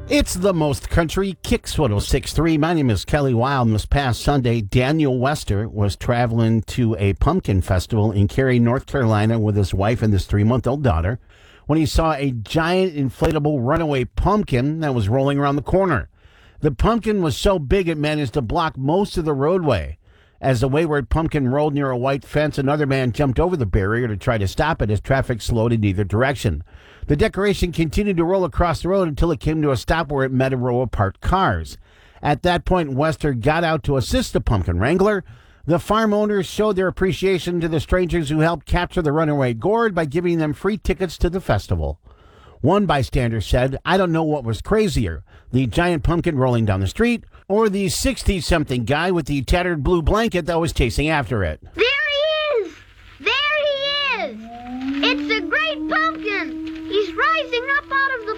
It's the most country Kicks 106.3. My name is Kelly Wild. This past Sunday, Daniel Wester was traveling to a pumpkin festival in Cary, North Carolina with his wife and his 3-month-old daughter when he saw a giant inflatable runaway pumpkin that was rolling around the corner. The pumpkin was so big it managed to block most of the roadway. As the wayward pumpkin rolled near a white fence, another man jumped over the barrier to try to stop it as traffic slowed in either direction. The decoration continued to roll across the road until it came to a stop where it met a row of parked cars. At that point, Wester got out to assist the pumpkin wrangler. The farm owners showed their appreciation to the strangers who helped capture the runaway gourd by giving them free tickets to the festival. One bystander said, "I don't know what was crazier, the giant pumpkin rolling down the street or the 60-something guy with the tattered blue blanket that was chasing after it." There he is! There he is! It's a great pumpkin! He's rising up out of the